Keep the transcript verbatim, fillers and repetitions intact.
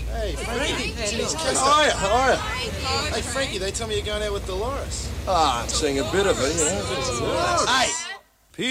Hey, Frankie. Hey, How are you? How are you? Hey, Frankie, they tell me you're going out with Dolores. Ah, I'm seeing a bit of it, you know. Hey!